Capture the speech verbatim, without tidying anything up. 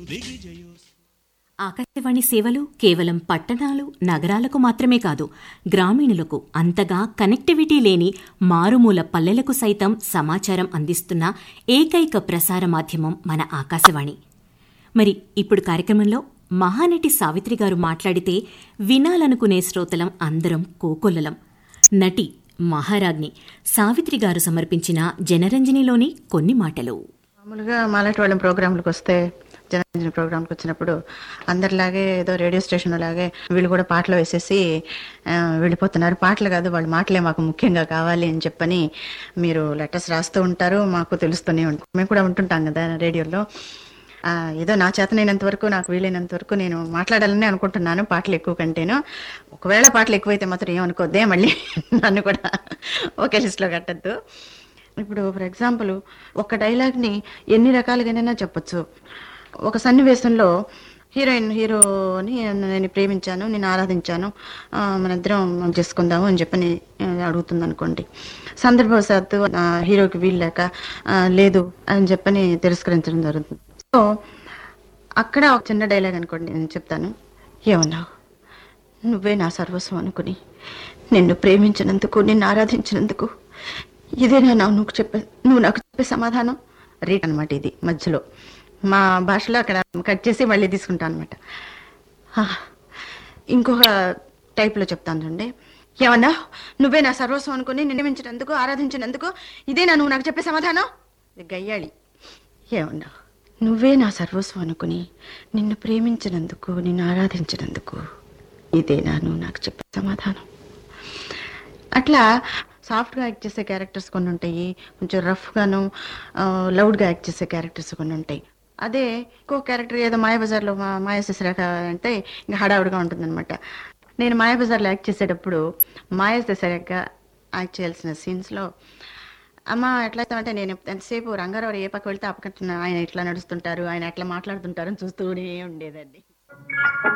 ఆకాశవాణి సేవలు కేవలం పట్టణాలు నగరాలకు మాత్రమే కాదు, గ్రామీణులకు అంతగా కనెక్టివిటీ లేని మారుమూల పల్లెలకు సైతం సమాచారం అందిస్తున్న ఏకైక ప్రసార మాధ్యమం మన ఆకాశవాణి. మరి ఇప్పుడు కార్యక్రమంలో మహానటి సావిత్రి గారు మాట్లాడితే వినాలనుకునే శ్రోతలం అందరం కోకొల్లలం. నటి మహారాజ్ఞి సావిత్రి గారు సమర్పించిన జనరంజనిలోని కొన్ని మాటలు. మామూలుగా మాలాంటి వాళ్ళ ప్రోగ్రాంలకు వస్తే, జనరంజని ప్రోగ్రాంకి వచ్చినప్పుడు అందరిలాగే ఏదో రేడియో స్టేషన్ లాగే వీళ్ళు కూడా పాటలు వేసేసి వెళ్ళిపోతున్నారు. పాటలు కాదు, వాళ్ళ మాటలే మాకు ముఖ్యంగా కావాలి అని చెప్పని మీరు లెటర్స్ రాస్తూ ఉంటారు, మాకు తెలుస్తూనే ఉంటాం. మేము కూడా ఉంటుంటాం కదా రేడియోలో. ఏదో నా చేతనైనంత వరకు, నాకు వీలైనంత వరకు నేను మాట్లాడాలని అనుకుంటున్నాను, పాటలు ఎక్కువ కంటేను. ఒకవేళ పాటలు ఎక్కువైతే మాత్రం ఏమనుకోద్దే, మళ్ళీ నన్ను కూడా ఒకే లిస్ట్లో కట్టద్దు. ఇప్పుడు ఫర్ ఎగ్జాంపుల్ ఒక డైలాగ్ని ఎన్ని రకాలుగానైనా చెప్పచ్చు. ఒక సన్నివేశంలో హీరోయిన్ హీరోని నేను ప్రేమించాను, నేను ఆరాధించాను, మన ఇద్దరం చేసుకుందాము అని చెప్పని అడుగుతుంది అనుకోండి. సందర్భవశాత్తు హీరోకి వీల్లేక లేదు అని చెప్పని తిరస్కరించడం జరుగుతుంది. సో అక్కడ ఒక చిన్న డైలాగ్ అనుకోండి, నేను చెప్తాను. ఏమన్నావు? నువ్వే నా సర్వస్వం అనుకుని నిన్ను ప్రేమించినందుకు, నిన్ను ఆరాధించినందుకు ఇదేనా నువ్వు చెప్పే నువ్వు నాకు చెప్పే సమాధానం? రీట్ అనమాట ఇది. మధ్యలో మా భాషలో అక్కడ కట్ చేసి మళ్ళీ తీసుకుంటాను అనమాట. ఇంకొక టైప్లో చెప్తాను చూడండి. ఏమన్నా? నువ్వే నా సర్వస్వం అనుకుని నిర్మించినందుకు, ఆరాధించినందుకు ఇదేనా నువ్వు నాకు చెప్పే సమాధానం? గయ్యాళి. ఏమన్నా? నువ్వే నా సర్వస్వం అనుకుని నిన్ను ప్రేమించినందుకు, నిన్ను ఆరాధించినందుకు ఇదేనా నువ్వు నాకు చెప్పే సమాధానం? అట్లా సాఫ్ట్గా యాక్ట్ చేసే క్యారెక్టర్స్ కొన్ని ఉంటాయి, కొంచెం రఫ్గాను లౌడ్గా యాక్ట్ చేసే క్యారెక్టర్స్ కొన్ని ఉంటాయి. అదే ఇంకో క్యారెక్టర్ ఏదో మాయాబజార్లో మా మాయాశశిరేఖ అంటే ఇంకా హడావుడిగా ఉంటుందన్నమాట. నేను మాయాబజార్లో యాక్ట్ చేసేటప్పుడు మాయాశశిరేఖ యాక్ట్ చేయాల్సిన సీన్స్లో అమ్మ ఎట్లా అంటే నేను ఎంతసేపు రంగారావు ఏ పక్క వెళ్తే ఆ పక్క ఆయన ఇట్లా నడుస్తుంటారు, ఆయన ఎట్లా మాట్లాడుతుంటారని చూస్తూనే ఉండేదండి.